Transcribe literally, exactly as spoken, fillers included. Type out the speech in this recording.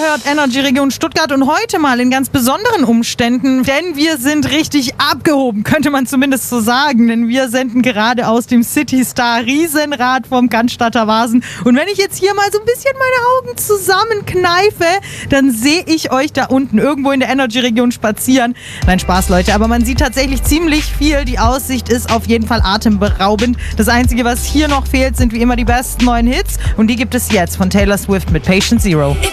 hört Energy Region Stuttgart und heute mal in ganz besonderen Umständen, denn wir sind richtig abgehoben, könnte man zumindest so sagen, denn wir senden gerade aus dem City Star Riesenrad vom Cannstatter Wasen und wenn ich jetzt hier mal so ein bisschen meine Augen zusammenkneife, dann sehe ich euch da unten irgendwo in der Energy Region spazieren. Nein, Spaß, Leute, aber man sieht tatsächlich ziemlich viel. Die Aussicht ist auf jeden Fall atemberaubend. Das Einzige, was hier noch fehlt, sind wie immer die besten neuen Hits und die gibt es jetzt von Taylor Swift mit Patient Zero.